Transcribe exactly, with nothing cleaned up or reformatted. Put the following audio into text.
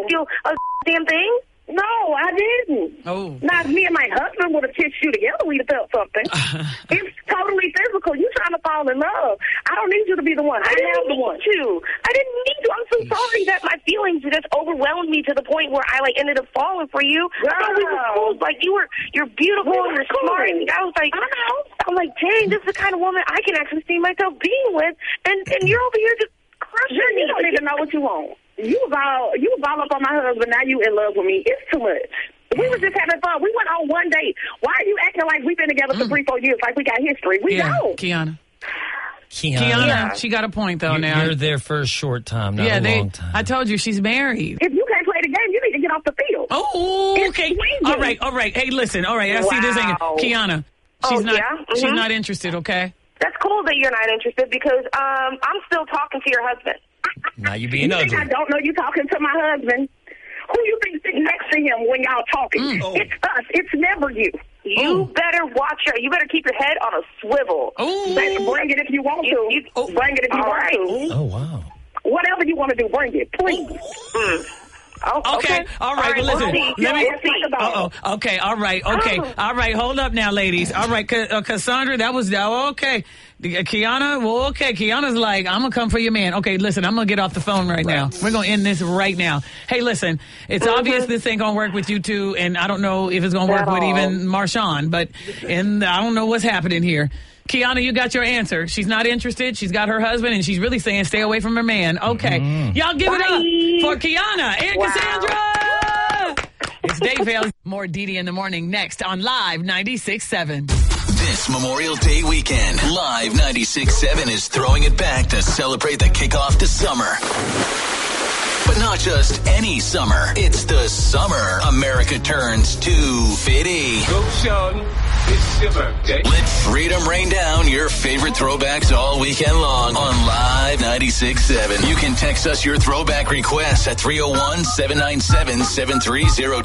you a damn thing? No, I didn't. Oh. Not me and my husband would have kissed you together. We'd have felt something. It's totally physical. You trying to fall in love. I don't need you to be the one. I, I didn't am the need one. to. I didn't need to. I'm so sorry that my feelings just overwhelmed me to the point where I like ended up falling for you. Girl. I thought we were cool. Like you were, you're beautiful We and were you're smart. cool. And I was like, I know. I'm like, dang, this is the kind of woman I can actually see myself being with. And and you're over here just crushing You, me. you don't even know what you want. You was all you was all up on my husband. Now you in love with me. It's too much. We was just having fun. We went on one date. Why are you acting like we've been together for three, four years, like we got history? We Yeah, don't. Kiana. Kiana. Kiana, Yeah. she got a point, though, You're, now. you're there for a short time, not yeah, a they, long time. I told you, she's married. If you can't play the game, you need to get off the field. Oh, It's okay. swinging. All right, all right. Hey, listen, all right. I see this thing. Wow. Kiana, she's Oh, not yeah? she's Mhm. not interested, okay? That's cool that you're not interested because um I'm still talking to your husband. Now you You being think ugly. I don't know you talking to my husband? Who you think sitting next to him when y'all talking? Mm. It's us. It's never you. You Oh. better watch your. You better keep your head on a swivel. Oh, Let's bring it if you want You- to. you- oh. Bring it if you All want right. to. Oh, wow. Whatever you want to do, bring it, please. Mm. Oh, okay. All right, well, we'll listen. see. Let me. We'll see. Uh oh. Okay. All right. Okay. Oh. All right. Hold up now, ladies. All right, Ca- uh, Cassandra. That was oh, okay. Uh, Kiana. Well, okay. Kiana's like, I'm gonna come for your man. Okay. Listen, I'm gonna get off the phone right now. We're gonna end this right now. Hey, listen. It's Mm-hmm. obvious this ain't gonna work with you two, and I don't know if it's gonna work At with all. even Marshawn. But and I don't know what's happening here. Kiana, you got your answer. She's not interested. She's got her husband, and she's really saying stay away from her man. Okay. Y'all give it up for Kiana and Wow. Cassandra. It's Dave Vale. More D D in the morning next on Live ninety-six point seven. This Memorial Day weekend, Live ninety-six point seven is throwing it back to celebrate the kickoff to summer. But not just any summer. It's the summer America turns to Fitty. Go, Sean. It's your birthday. Let freedom rain down your favorite throwbacks all weekend long on Live ninety-six point seven. You can text us your throwback requests at three oh one, seven nine seven, seven three oh